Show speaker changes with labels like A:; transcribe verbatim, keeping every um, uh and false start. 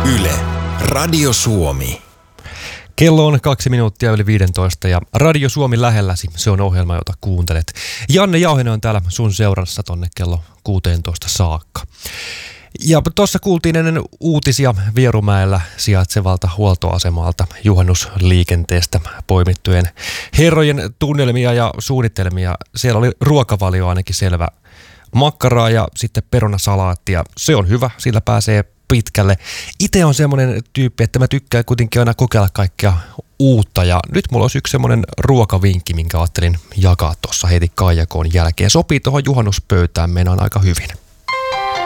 A: Yle, Radio Suomi.
B: Kello on kaksi minuuttia yli viisitoista ja Radio Suomi lähelläsi, se on ohjelma, jota kuuntelet. Janne Jauhinen on täällä sun seurassa tonne kello kuusitoista saakka. Ja tuossa kuultiin ennen uutisia Vierumäellä sijaitsevalta huoltoasemalta juhannusliikenteestä poimittujen herrojen tunnelmia ja suunnitelmia. Siellä oli ruokavalio ainakin selvä. Makkaraa ja sitten perunasalaattia. Se on hyvä, sillä pääsee pitkälle. Itse on semmoinen tyyppi, että mä tykkään kuitenkin aina kokeilla kaikkea uutta. Ja nyt mulla olisi yksi semmoinen ruokavinkki, minkä ajattelin jakaa tuossa heti Kaijakoon jälkeen. Sopii tuohon juhannuspöytään, meinaan aika hyvin.